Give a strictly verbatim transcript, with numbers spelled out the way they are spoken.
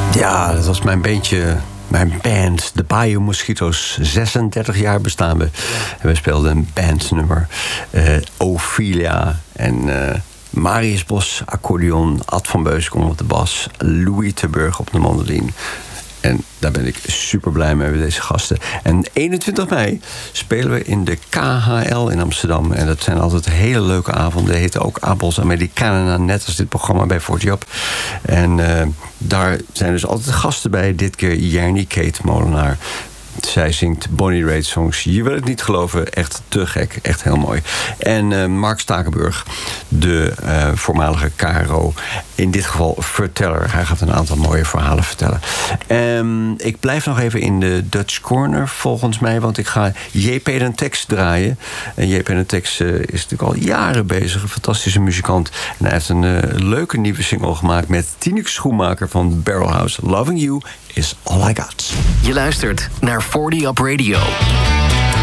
Ja, dat was mijn beentje, mijn band, de Bayou Mosquitoes. zesendertig jaar bestaan we. En we speelden een bandnummer. Uh, Ophelia en uh, Marius Bos, accordeon. Ad van Beuskom op de bas. Louis Terburg op de mandoline. En daar ben ik super blij mee met deze gasten. En eenentwintig mei spelen we in de K H L in Amsterdam. En dat zijn altijd hele leuke avonden. Die heten ook Appels Americana, net als dit programma bij forty Up. En uh, daar zijn dus altijd gasten bij. Dit keer Jernie Kate Molenaar. Zij zingt Bonnie Raitt songs. Je wil het niet geloven. Echt te gek. Echt heel mooi. En uh, Mark Stakenburg, de uh, voormalige K R O. In dit geval verteller. Hij gaat een aantal mooie verhalen vertellen. Um, ik blijf nog even in de Dutch Corner volgens mij. Want ik ga J P den Tex draaien. En J P den Tex uh, is natuurlijk al jaren bezig. Een fantastische muzikant. En hij heeft een uh, leuke nieuwe single gemaakt met Tineke Schoenmaker van Barrelhouse. Loving You is All I Got. Je luistert naar forty Up Radio.